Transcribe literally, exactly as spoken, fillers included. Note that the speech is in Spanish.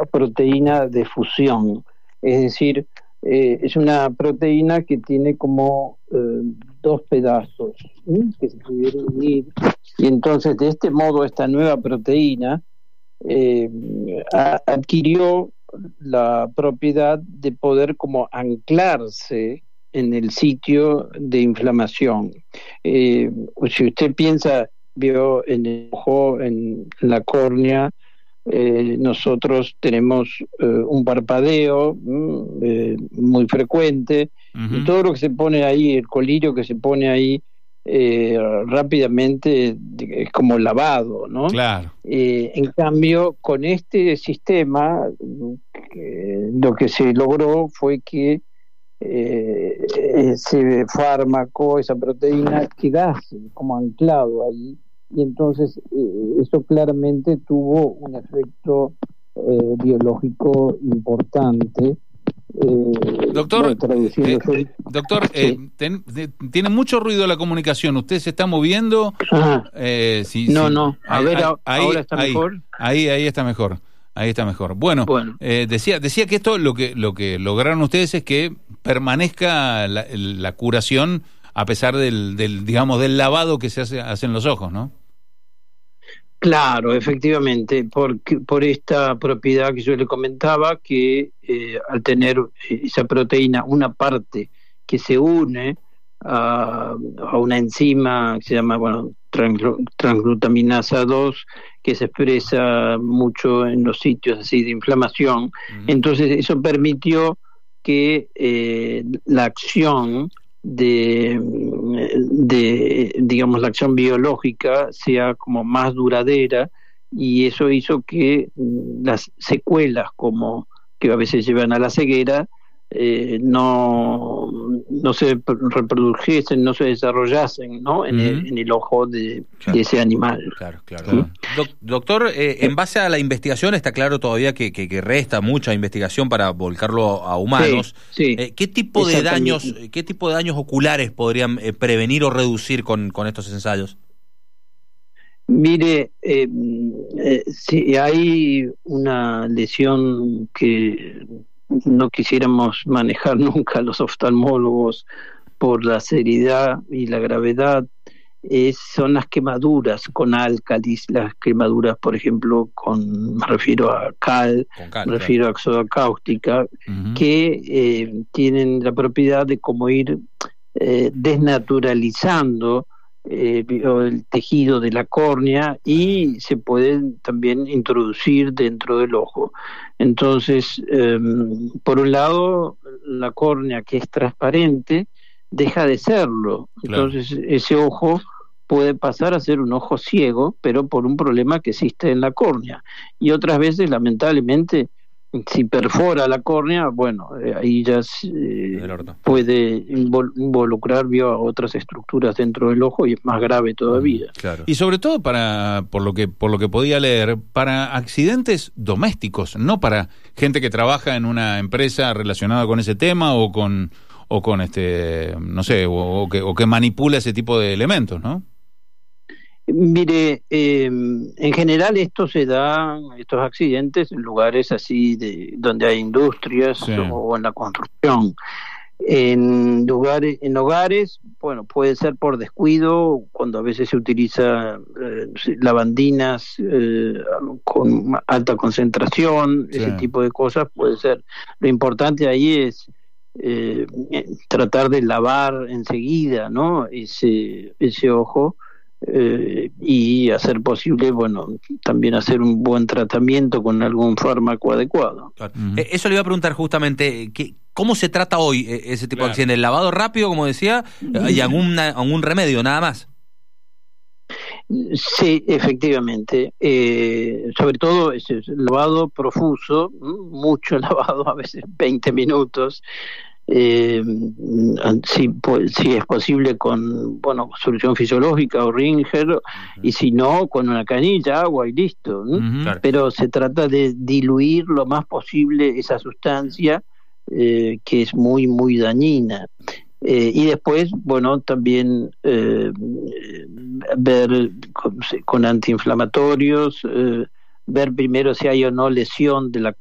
proteína de fusión, es decir, eh, es una proteína que tiene como eh, dos pedazos ¿sí? que se pudieron unir, y entonces de este modo esta nueva proteína eh, a, adquirió la propiedad de poder como anclarse en el sitio de inflamación. Eh, si usted piensa, vio en el ojo, en la córnea, eh, nosotros tenemos eh, un parpadeo eh, muy frecuente, uh-huh. y todo lo que se pone ahí, el colirio que se pone ahí, eh, rápidamente es como lavado, ¿no? Claro. Eh, en cambio, con este sistema, eh, lo que se logró fue que eh, ese fármaco, esa proteína, quedase como anclado ahí, y entonces eh, eso claramente tuvo un efecto eh, biológico importante. Eh, doctor, bueno, eh, doctor, sí. eh, ten, de, tiene mucho ruido la comunicación. ¿Usted se está moviendo? Eh, sí, no, sí. no. A ahí, ver, ahí, ahora está ahí, mejor. Ahí, ahí está mejor. Ahí está mejor. Bueno, bueno. Eh, decía, decía que esto lo que lo que lograron ustedes es que permanezca la, la curación a pesar del, del digamos del lavado que se hace hacen los ojos, ¿no? Claro, efectivamente, por, por esta propiedad que yo le comentaba, que eh, al tener esa proteína, una parte que se une a, a una enzima que se llama, bueno, transglutaminasa dos, que se expresa mucho en los sitios así de inflamación, uh-huh. entonces eso permitió que eh, la acción de, de, digamos, la acción biológica sea como más duradera, y eso hizo que las secuelas como que a veces llevan a la ceguera eh, no, no se reprodujesen, no se desarrollasen, ¿no? en, uh-huh. el, en el ojo de, claro. de ese animal. Claro, claro. ¿Sí? Do- doctor, eh, en base a la investigación está claro todavía que, que, que resta mucha investigación para volcarlo a humanos. Sí, sí. Eh, ¿Qué tipo de daños, qué tipo de daños oculares podrían eh, prevenir o reducir con, con estos ensayos? Mire, eh, eh, si hay una lesión que no quisiéramos manejar nunca los oftalmólogos por la seriedad y la gravedad, es, son las quemaduras con álcalis, las quemaduras, por ejemplo, con me refiero a cal, cal me refiero claro. a soda cáustica, uh-huh. que eh, tienen la propiedad de como ir eh, desnaturalizando Eh, el tejido de la córnea, y se pueden también introducir dentro del ojo. Entonces, eh, por un lado, la córnea, que es transparente, deja de serlo. Claro. Entonces, ese ojo puede pasar a ser un ojo ciego, pero por un problema que existe en la córnea. Y otras veces, lamentablemente, si perfora la córnea, bueno, eh, ahí ya eh, puede invol- involucrar vio, a otras estructuras dentro del ojo, y es más grave todavía. Mm, claro. Y sobre todo para, por lo que por lo que podía leer, para accidentes domésticos, no para gente que trabaja en una empresa relacionada con ese tema o con o con este, no sé, o, o que o que manipula ese tipo de elementos, ¿no? Mire, eh, en general esto se da, estos accidentes, en lugares así de donde hay industrias, sí. o, o en la construcción. En lugares, en hogares, bueno, puede ser por descuido, cuando a veces se utiliza eh, lavandinas eh, con alta concentración, sí. ese tipo de cosas puede ser. Lo importante ahí es eh, tratar de lavar enseguida, ¿no? Ese ese ojo. Eh, y hacer posible, bueno, también hacer un buen tratamiento con algún fármaco adecuado. Claro. Uh-huh. Eh, eso le iba a preguntar justamente, ¿qué, ¿cómo se trata hoy eh, ese tipo claro. de accidente? ¿El lavado rápido, como decía, uh-huh. y algún, algún remedio, nada más? Sí, efectivamente. Eh, sobre todo ese lavado profuso, mucho lavado, a veces veinte minutos. Eh, si, pues, si es posible con bueno solución fisiológica o Ringer, uh-huh. y si no, con una canilla, agua y listo, ¿no? Uh-huh. Claro. Pero se trata de diluir lo más posible esa sustancia eh, que es muy muy dañina, eh, y después bueno también eh, ver con, con antiinflamatorios, eh, ver primero si hay o no lesión de la